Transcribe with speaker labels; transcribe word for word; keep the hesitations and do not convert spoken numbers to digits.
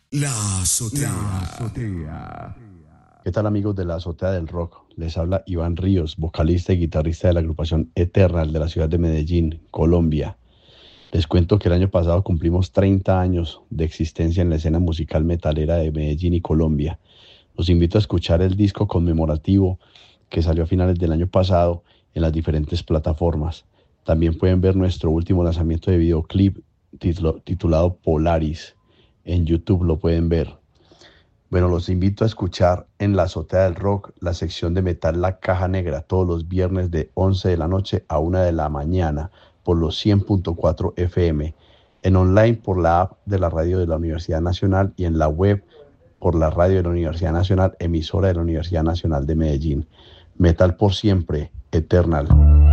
Speaker 1: La azotea.
Speaker 2: La azotea.
Speaker 3: ¿Qué tal, amigos de la Azotea del Rock? Les habla Iván Ríos, vocalista y guitarrista de la agrupación Eternal de la ciudad de Medellín, Colombia. Les cuento que el año pasado cumplimos treinta años de existencia en la escena musical metalera de Medellín y Colombia. Los invito a escuchar el disco conmemorativo que salió a finales del año pasado en las diferentes plataformas. También pueden ver nuestro último lanzamiento de videoclip titulo- titulado Polaris. En YouTube lo pueden ver. Bueno, los invito a escuchar en la Azotea del Rock la sección de metal La Caja Negra todos los viernes de once de la noche a una de la mañana por los cien punto cuatro F M, en online por la app de la radio de la Universidad Nacional y en la web por la radio de la Universidad Nacional, emisora de la Universidad Nacional de Medellín. Metal por siempre, Eternal.